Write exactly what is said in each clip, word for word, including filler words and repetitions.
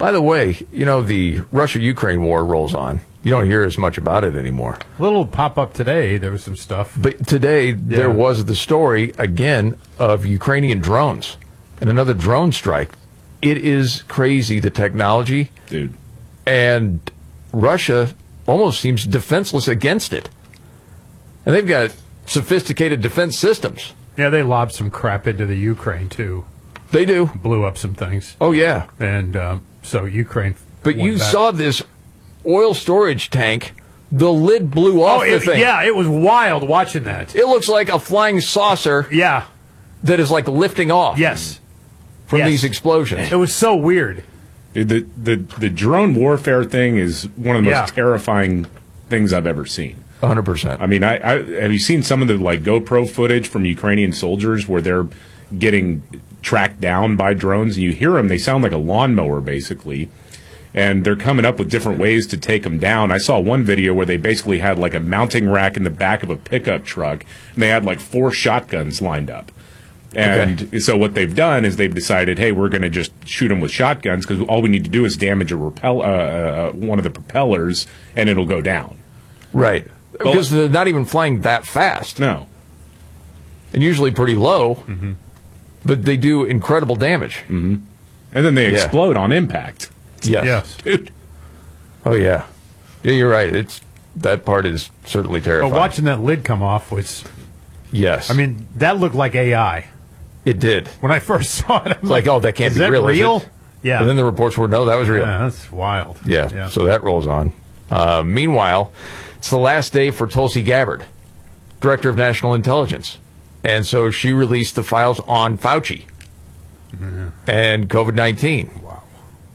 By the way, you know, the Russia-Ukraine war rolls on. You don't hear as much about it anymore. A little pop-up today, there was some stuff. But today, yeah. there was the story, again, of Ukrainian drones and another drone strike. It is crazy, the technology. Dude. And Russia almost seems defenseless against it. And they've got sophisticated defense systems. Yeah, they lobbed some crap into the Ukraine, too. They do. Blew up some things. Oh, yeah. And um, so Ukraine... But you back. saw this oil storage tank, the lid blew off oh, the it, thing. Yeah, it was wild watching that. It looks like a flying saucer. Yeah. That is like lifting off. Yes. From yes. these explosions. It was so weird. Dude, the, the, the drone warfare thing is one of the most yeah. terrifying things I've ever seen. one hundred percent. I mean, I, I have you seen some of the like GoPro footage from Ukrainian soldiers where they're getting tracked down by drones, and you hear them, they sound like a lawnmower, basically. And they're coming up with different ways to take them down. I saw one video where they basically had like a mounting rack in the back of a pickup truck, and they had like four shotguns lined up. And okay. so what they've done is they've decided, hey, we're going to just shoot them with shotguns because all we need to do is damage a repel, uh, uh, one of the propellers, and it'll go down. Right. But, because they're not even flying that fast. No. And usually pretty low, mm-hmm. but they do incredible damage. Mm-hmm. And then they yeah. explode on impact. Yes. yes. Dude. Oh, yeah. Yeah, you're right. It's that part is certainly terrifying. But watching that lid come off was... Yes. I mean, that looked like A I. It did. When I first saw it, I was like, like, oh, that can't is be that real. real? Is it? Yeah. And then the reports were, no, that was real. Yeah, that's wild. Yeah. yeah. So that rolls on. Uh, meanwhile, it's the last day for Tulsi Gabbard, Director of National Intelligence. And so she released the files on Fauci mm-hmm. and COVID nineteen. Wow.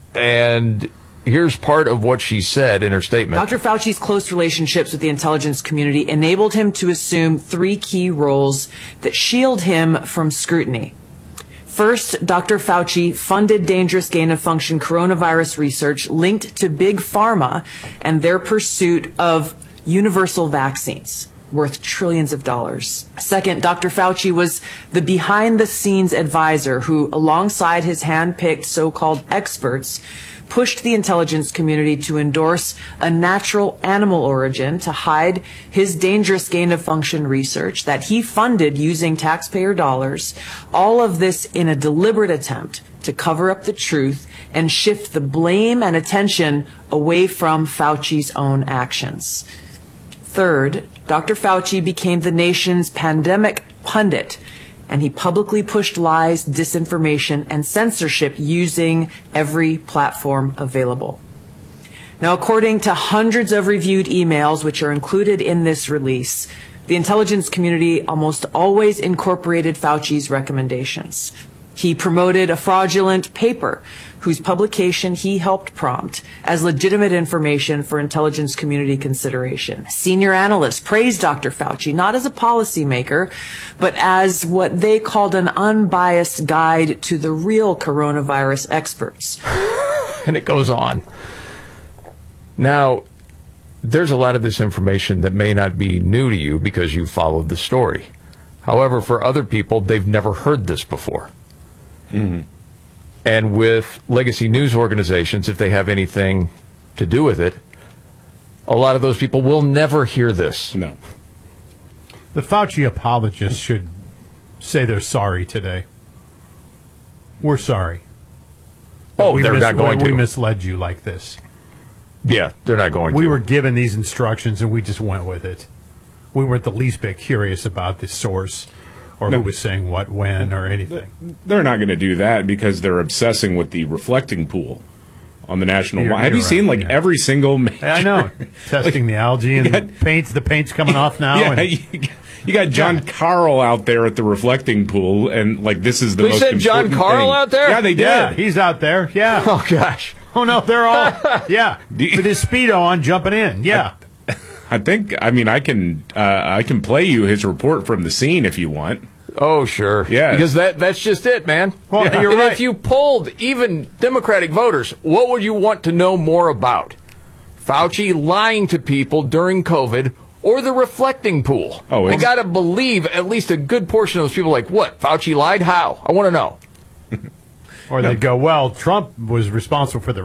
And here's part of what she said in her statement. Doctor Fauci's close relationships with the intelligence community enabled him to assume three key roles that shield him from scrutiny. First, Doctor Fauci funded dangerous gain-of-function coronavirus research linked to Big Pharma and their pursuit of universal vaccines worth trillions of dollars. Second, Doctor Fauci was the behind-the-scenes advisor who, alongside his hand-picked so-called experts, pushed the intelligence community to endorse a natural animal origin to hide his dangerous gain-of-function research that he funded using taxpayer dollars, all of this in a deliberate attempt to cover up the truth and shift the blame and attention away from Fauci's own actions. Third, Doctor Fauci became the nation's pandemic pundit, and he publicly pushed lies, disinformation, and censorship using every platform available. Now, according to hundreds of reviewed emails, which are included in this release, the intelligence community almost always incorporated Fauci's recommendations. He promoted a fraudulent paper whose publication he helped prompt as legitimate information for intelligence community consideration. Senior analysts praised Doctor Fauci not as a policymaker, but as what they called an unbiased guide to the real coronavirus experts. And it goes on. Now, there's a lot of this information that may not be new to you because you followed the story. However, for other people, they've never heard this before. Mm-hmm. And with legacy news organizations, if they have anything to do with it, a lot of those people will never hear this. No. The Fauci apologists should say they're sorry today. We're sorry. Oh, we they're mis- not going we, to. We misled you like this. Yeah, they're not going we to. We were given these instructions and we just went with it. We weren't the least bit curious about the source or no. who was saying what, when, or anything. They're not going to do that because they're obsessing with the reflecting pool on the national. You're, Have you're you right, seen like yeah. every single? Major, I know. Testing like, the algae and got, the paint. The paint's coming off now. Yeah, and, you, you got John yeah. Carl out there at the reflecting pool, and like this is the they most. They said John Carl thing. out there. Yeah, they did. Yeah, he's out there. Yeah. Oh gosh. Oh no, they're all. Yeah, you, with his Speedo on, jumping in. Yeah. I, I think. I mean, I can. Uh, I can play you his report from the scene if you want. Oh, sure. Yeah. Because that, that's just it, man. Well, yeah. you're and right. if you polled even Democratic voters, what would you want to know more about? Fauci lying to people during COVID or the reflecting pool? Oh, I got to believe at least a good portion of those people are like, what? Fauci lied? How? I want to know. Or they'd go, well, Trump was responsible for the